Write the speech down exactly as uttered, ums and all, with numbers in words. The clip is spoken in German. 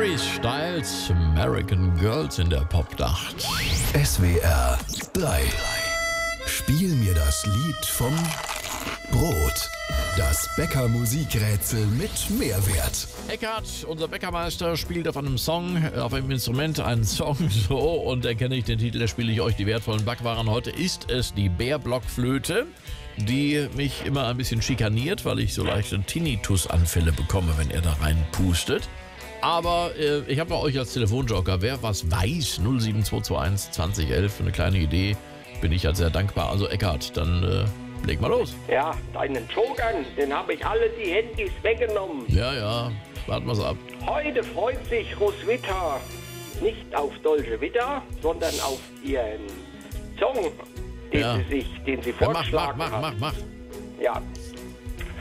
Harry Styles, American Girls in der Popnacht. S W R drei. Spiel mir das Lied vom Brot. Das Bäcker-Musikrätsel mit Mehrwert. Eckhard, unser Bäckermeister, spielt auf einem Song, auf einem Instrument einen Song so, und erkenne ich den Titel, da spiele ich euch die wertvollen Backwaren. Heute ist es die Bärblockflöte, die mich immer ein bisschen schikaniert, weil ich so leichte Tinnitus-Anfälle bekomme, wenn er da reinpustet. Aber äh, ich habe bei euch als Telefonjoker, wer was weiß, null sieben zwei zwei eins zwanzig elf, für eine kleine Idee, bin ich halt sehr dankbar. Also Eckhard, dann äh, leg mal los. Ja, deinen Joker, den habe ich alle die Handys weggenommen. Ja, ja, warten wir's ab. Heute freut sich Roswitha nicht auf Dolce Vita, sondern auf ihren Song, den Ja. sie sich, den sie Ja, mach, mach, vorgeschlagen mach, hat. mach, mach. Ja,